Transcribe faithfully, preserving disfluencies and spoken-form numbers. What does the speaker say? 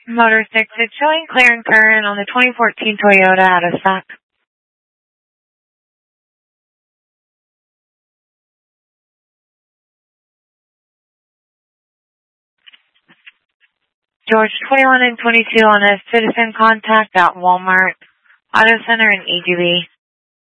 Motor six, it's showing clear and current on the twenty fourteen Toyota out of stock. George, twenty-one and twenty-two on a citizen contact at Walmart Auto Center in E G B.